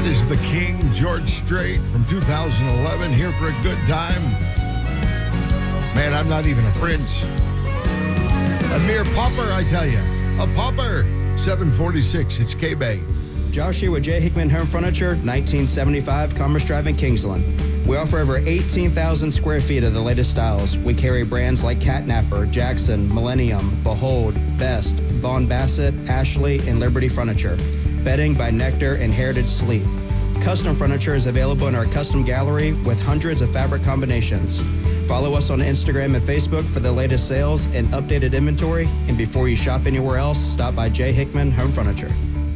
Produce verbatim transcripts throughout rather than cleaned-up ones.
That is the King, George Strait, from two thousand eleven, Here for a Good Time. Man, I'm not even a prince. A mere pauper, I tell you. A pauper. seven forty-six, it's K-Bay. Josh here with J. Hickman Home Furniture, nineteen seventy-five Commerce Drive in Kingsland. We offer over eighteen thousand square feet of the latest styles. We carry brands like Catnapper, Jackson, Millennium, Behold, Best, Vaughn Bassett, Ashley, and Liberty Furniture. Bedding by Nectar and Heritage Sleep. Custom furniture is available in our custom gallery with hundreds of fabric combinations. Follow us on Instagram and Facebook for the latest sales and updated inventory. And before you shop anywhere else, stop by J. Hickman Home Furniture.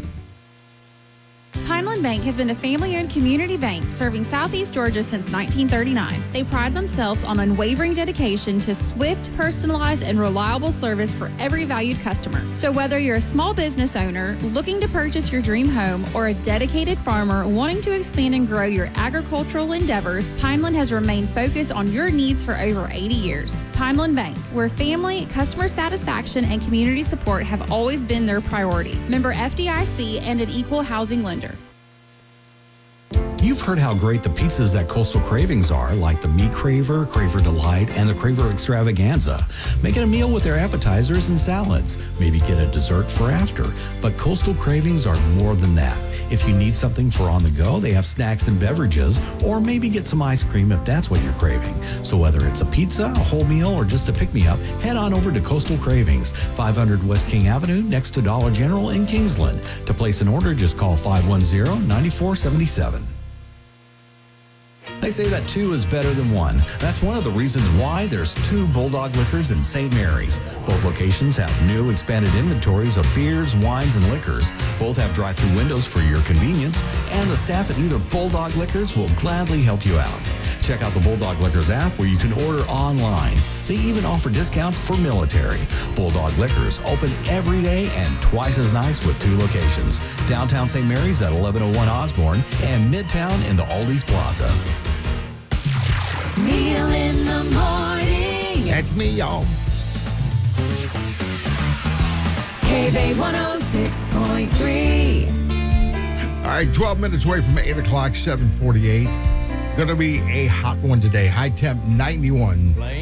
Pineland Bank has been a family-owned community bank serving Southeast Georgia since nineteen thirty-nine. They pride themselves on unwavering dedication to swift, personalized, and reliable service for every valued customer. So whether you're a small business owner looking to purchase your dream home or a dedicated farmer wanting to expand and grow your agricultural endeavors, Pineland has remained focused on your needs for over eighty years. Pineland Bank, where family, customer satisfaction, and community support have always been their priority. Member F D I C and an equal housing lender. You've heard how great the pizzas at Coastal Cravings are, like the Meat Craver, Craver Delight, and the Craver Extravaganza. Make it a meal with their appetizers and salads. Maybe get a dessert for after. But Coastal Cravings are more than that. If you need something for on the go, they have snacks and beverages, or maybe get some ice cream if that's what you're craving. So whether it's a pizza, a whole meal, or just a pick-me-up, head on over to Coastal Cravings, five hundred West King Avenue, next to Dollar General in Kingsland. To place an order, just call five one zero, nine four seven seven. They say that two is better than one. That's one of the reasons why there's two Bulldog Liquors in Saint Mary's. Both locations have new expanded inventories of beers, wines, and liquors. Both have drive-through windows for your convenience, and the staff at either Bulldog Liquors will gladly help you out. Check out the Bulldog Liquors app where you can order online. They even offer discounts for military. Bulldog Liquors open every day and twice as nice with two locations. Downtown Saint Mary's at eleven oh one Osborne and Midtown in the Aldi's Plaza. Neil in the morning. That's me, y'all. K B one oh six point three. All right, twelve minutes away from eight o'clock, seven forty-eight. Going to be a hot one today. High temp ninety-one.